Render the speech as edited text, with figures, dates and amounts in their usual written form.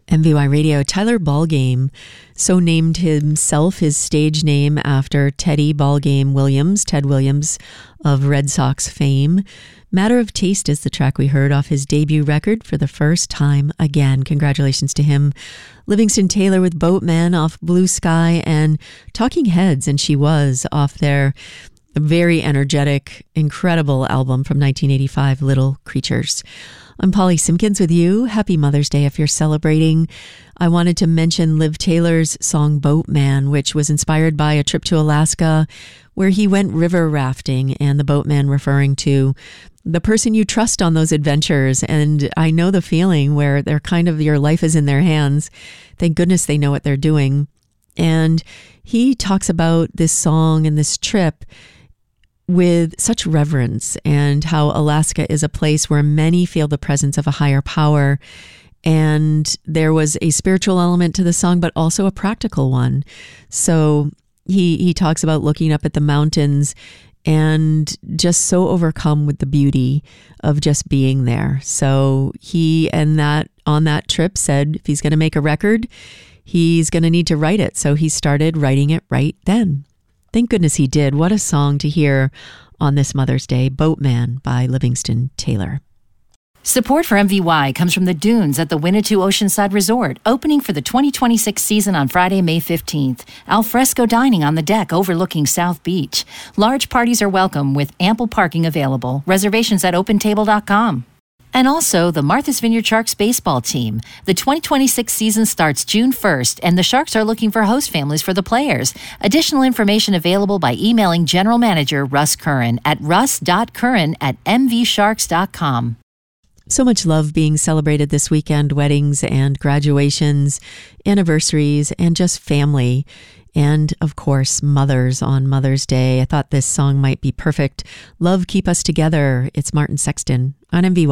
MVY Radio. Tyler Ballgame, so named himself his stage name after Teddy Ballgame Williams, Ted Williams of Red Sox fame. Matter of Taste is the track we heard off his debut record, For the First Time Again. Congratulations to him. Livingston Taylor with Boatman off Blue Sky, and Talking Heads and She Was off their very energetic, incredible album from 1985, Little Creatures. I'm Polly Simpkins with you. Happy Mother's Day if you're celebrating. I wanted to mention Liv Taylor's song Boatman, which was inspired by a trip to Alaska where he went river rafting, and the boatman referring to the person you trust on those adventures. And I know the feeling where they're kind of, your life is in their hands. Thank goodness they know what they're doing. And he talks about this song and this trip with such reverence, and how Alaska is a place where many feel the presence of a higher power. And there was a spiritual element to the song, but also a practical one. So he talks about looking up at the mountains and just so overcome with the beauty of just being there. So he and that on that trip said if he's going to make a record, he's going to need to write it. So he started writing it right then. Thank goodness he did. What a song to hear on this Mother's Day. Boatman by Livingston Taylor. Support for MVY comes from the Dunes at the Winnetou Oceanside Resort, opening for the 2026 season on Friday, May 15th. Alfresco dining on the deck overlooking South Beach. Large parties are welcome with ample parking available. Reservations at opentable.com. And also the Martha's Vineyard Sharks baseball team. The 2026 season starts June 1st, and the Sharks are looking for host families for the players. Additional information available by emailing General Manager Russ Curran at russ.curran@mvsharks.com. So much love being celebrated this weekend. Weddings and graduations, anniversaries, and just family. And, of course, mothers on Mother's Day. I thought this song might be perfect. Love Keep Us Together. It's Martin Sexton on MVY.